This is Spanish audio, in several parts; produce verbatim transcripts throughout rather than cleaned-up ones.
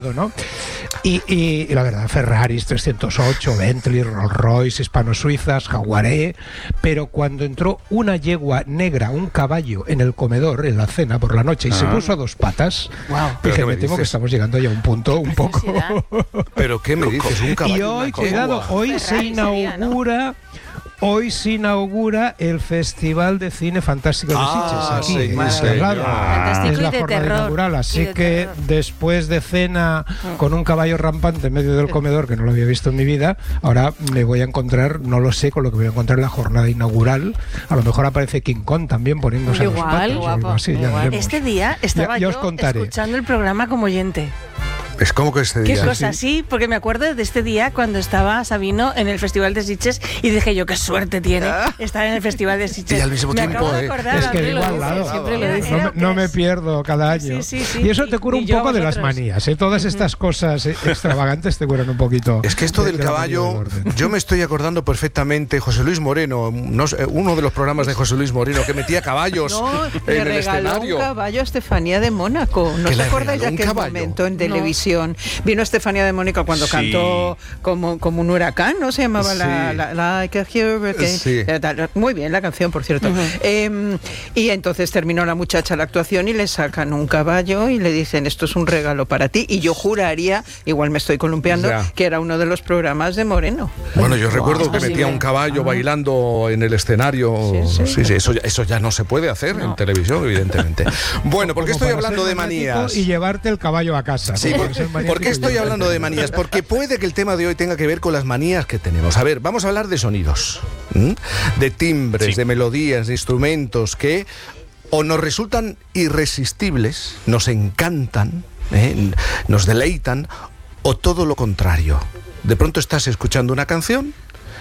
¿no? Y, y, y la verdad, Ferraris trescientos ocho, Bentley, Rolls Royce, hispano-suizas, Jaguaré, pero cuando entró una yegua negra, un caballo en el comedor en la cena por la noche y ah. se puso a dos patas, wow. dije, me, me temo que estamos llegando ya a un punto un poco... ¿Pero qué me dices? ¿Un caballo? Y hoy, cuidado, hoy se inaugura... Hoy se inaugura el Festival de Cine Fantástico de ah, Sitges, aquí, sí, en sí, Cerrado. Fantástico Es la y de jornada terror. inaugural, así de que terror. después de cena con un caballo rampante en medio del comedor, que no lo había visto en mi vida, ahora me voy a encontrar, no lo sé, con lo que me voy a encontrar en la jornada inaugural. A lo mejor aparece King Kong también poniéndose Igual, a los patos o algo así, ya veremos. Este día estaba ya, ya yo escuchando el programa como oyente. Es como que este día... ¿Qué cosa? Sí. sí, porque me acuerdo de este día cuando estaba Sabino en el Festival de Sitges y dije yo, qué suerte tiene estar en el Festival de Sitges. Y al mismo me tiempo, acabo de eh. acordar, Es que siempre igual, lo lado, dice, siempre lo dice. no, no me pierdo cada año. Sí, sí, sí. Y eso te cura Y un yo poco de las vosotros. manías, ¿eh? Todas estas cosas extravagantes te curan un poquito. Es que esto de, del de caballo, yo me estoy acordando perfectamente, José Luis Moreno, no sé, uno de los programas de José Luis Moreno, que metía caballos no, en le el regaló escenario. un caballo a Estefanía de Mónaco. ¿No ¿Que se le acuerda regaló ya un aquel caballo? momento en No. televisión? Vino Estefanía de Mónaco cuando Sí. cantó como, como un huracán, ¿no? Se llamaba Sí. la, la, Like a Hurricane. Sí. Muy bien la canción, por cierto. Uh-huh. Eh, y entonces terminó la muchacha la actuación y le sacan un caballo y le dicen, esto es un regalo para ti. Y yo juraría, igual me estoy columpiando, Ya. que era uno de los programas de Moreno. Bueno, yo recuerdo que sí, metía sí. un caballo bailando en el escenario. Sí, sí. Sí, sí, eso, ya- eso ya no se puede hacer No. en televisión, evidentemente. Bueno, ¿por qué Como estoy para hablando ser de maniático manías? y llevarte el caballo a casa. Sí, ¿no? por, Para ser maniático ¿por qué y estoy llevarte hablando el de caballo. manías? Porque puede que el tema de hoy tenga que ver con las manías que tenemos. A ver, vamos a hablar de sonidos, ¿m? de timbres, Sí. de melodías, de instrumentos que o nos resultan irresistibles, nos encantan, ¿eh? nos deleitan, o todo lo contrario. De pronto estás escuchando una canción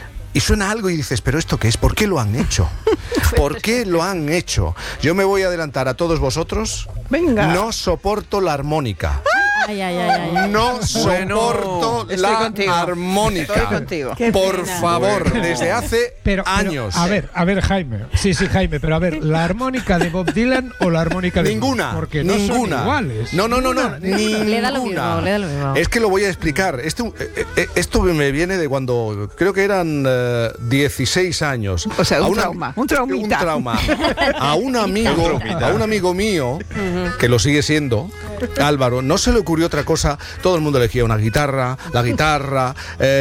y suena algo y dices, ¿pero esto qué es? ¿Por qué lo han hecho? ¿Por qué lo han hecho? Yo me voy a adelantar a todos vosotros. Venga. No soporto la armónica. Ay, ay, ay, ay, ay. No soporto Estoy la contigo. armónica. Estoy contigo. Qué Por pena. favor, desde hace Pero, pero, años. a ver, a ver, Jaime. Sí, sí, Jaime, pero a ver, ¿la armónica de Bob Dylan o la armónica de Ninguna, Bruce? Porque no ninguna. son iguales. No, no, no, no, ninguna. Le da lo mismo, le da lo mismo. Es que lo voy a explicar. Esto, eh, eh, esto me viene de cuando creo que eran eh, dieciséis años. O sea, A un una- trauma, un traumita. Un trauma. A un amigo, a un amigo mío, que lo sigue siendo, Álvaro, no se le ocurrió otra cosa. Todo el mundo elegía una guitarra, la guitarra,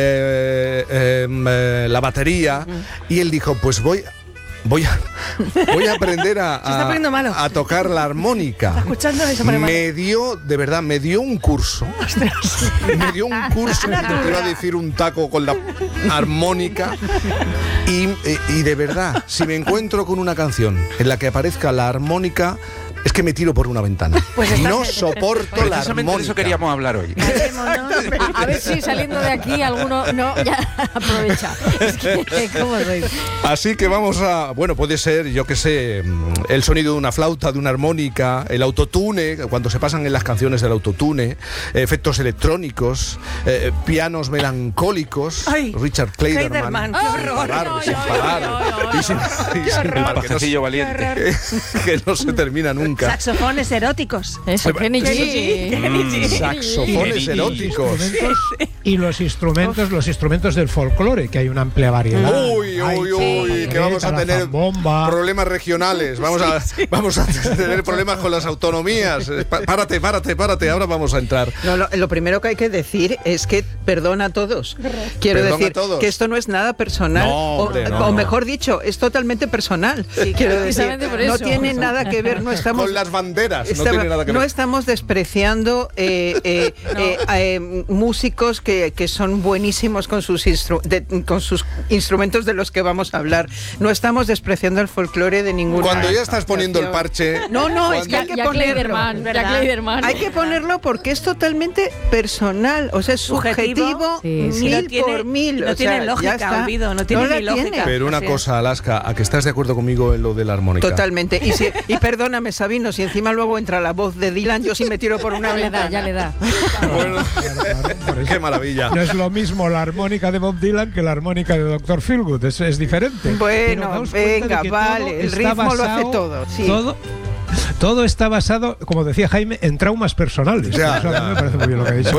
eh, eh, eh, la batería, y él dijo, pues voy... Voy a, voy a aprender a, Se está poniendo malo. a, a tocar la armónica. Está escuchando y se pone malo. Me dio, de verdad, me dio un curso. Me dio un curso, te iba a decir un taco con la armónica. Y, y de verdad, si me encuentro con una canción en la que aparezca la armónica, es que me tiro por una ventana. Pues estás- No soporto la Precisamente de armónica. eso queríamos hablar hoy. A, a ver si saliendo de aquí alguno no ya aprovecha. Es que cómo sois. Así que vamos a, bueno, puede ser, yo qué sé, el sonido de una flauta, de una armónica, el autotune, cuando se pasan en las canciones del autotune, efectos electrónicos, eh, pianos melancólicos, Ay, Richard Clayderman, Clayderman, qué sin horror. parar, Ay, sin ay, parar, ay, ay, y sin, y sin El parar, que no, pajecillo valiente. se- que no se termina nunca. Saxofones eróticos. Eso, Kenny Kenny G. G, Kenny G. Saxofones Y- eróticos. Y los instrumentos, los instrumentos del folclore, que hay una amplia variedad. Uy, Hay uy, uy, que vamos a la tener zambomba. problemas regionales, vamos a, vamos a tener problemas con las autonomías. Eh, pá- Párate, párate, párate, ahora vamos a entrar. No, lo, lo primero que hay que decir es que perdona a todos. Quiero Perdona decir a todos. que esto no es nada personal. No, o, hombre, no, o no. mejor dicho, es totalmente personal. Quiero decir, precisamente por no eso. tiene nada que ver, no estamos... Con las banderas, no Estaba- tiene nada que no ver. estamos despreciando eh, eh, eh, eh, músicos que, que son buenísimos con sus, instru- de- con sus instrumentos de los que vamos a hablar. No estamos despreciando el folclore de ninguna Cuando ya estás poniendo el asociación. parche. No, no, es cuando- que hay que Ya ponerlo. Clayderman, ya ¿verdad? Clayderman. Hay que ponerlo porque es totalmente personal, o sea, es subjetivo, Subjetivo, sí, sí. mil No tiene- por mil. no o tiene sea, lógica, ya está. olvido, no tiene la ni lógica. tiene. Pero una Así cosa, Alaska, ¿a que estás de acuerdo conmigo en lo de la armónica? Totalmente. Y, si- y perdóname, Sabino, si encima luego entra la voz de Dylan, yo sí me tiro por una Ya le da, ventana. ya le da. Bueno, Claro, claro, por eso. qué maravilla. No es lo mismo la armónica de Bob Dylan que la armónica de doctor Feelgood, es, es diferente. Bueno, Pero daos cuenta de venga, que vale, todo el está ritmo lo hace basado- todo, sí. Todo, Todo está basado, como decía Jaime, en traumas personales. Ya, Eso a mí ya. me parece muy bien lo que ha dicho.